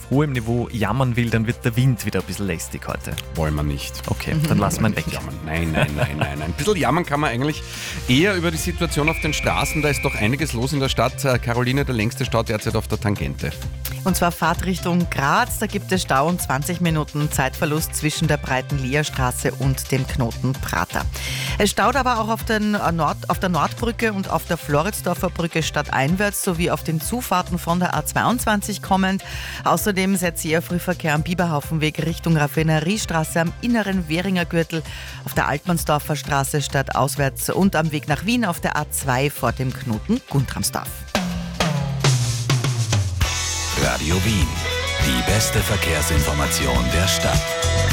auf hohem Niveau jammern will, dann wird der Wind wieder ein bisschen lästig heute. Wollen wir nicht. Okay, dann lassen wir ihn weg. Jammern. Nein. Ein bisschen jammern kann man eigentlich eher über die Situation auf den Straßen. Da ist doch einiges los in der Stadt. Caroline, der längste Stau derzeit auf der Tangente. Und zwar Fahrtrichtung Graz, da gibt es Stau und 20 Minuten Zeitverlust zwischen der breiten Leerstraße und dem Knoten Prater. Es staut aber auch auf der Nordbrücke und auf der Floridsdorfer Brücke stadteinwärts sowie auf den Zufahrten von der A22 kommend. Außerdem setzt eher Frühverkehr am Biberhaufenweg Richtung Raffineriestraße am inneren Währinger Gürtel, auf der Altmannsdorfer Straße stadtauswärts und am Weg nach Wien auf der A2 vor dem Knoten Guntramsdorf. Radio Wien, die beste Verkehrsinformation der Stadt.